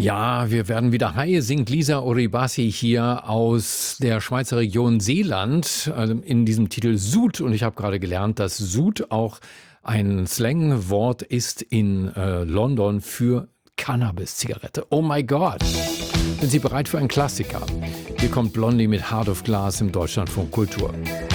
Ja, wir werden wieder high, singt Lisa Oribasi hier aus der Schweizer Region Seeland in diesem Titel Sud. Und ich habe gerade gelernt, dass Sud auch ein Slangwort ist in London für Cannabis-Zigarette. Oh my God! Sind Sie bereit für einen Klassiker? Hier kommt Blondie mit Heart of Glass im Deutschlandfunk Kultur.